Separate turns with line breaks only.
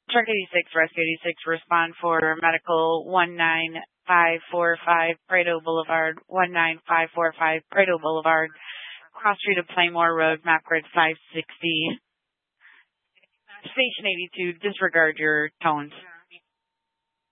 Truck 86, Rescue 86, respond for medical 19545 Prado Boulevard, 19545 Prado Boulevard, cross street of Playmore Road, map grid 560. Station 82, disregard your tones.